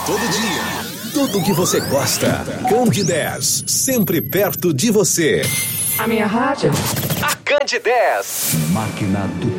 todo dia. Tudo que você gosta. Candidez, sempre perto de você. A minha rádio. A Candidez. Máquina do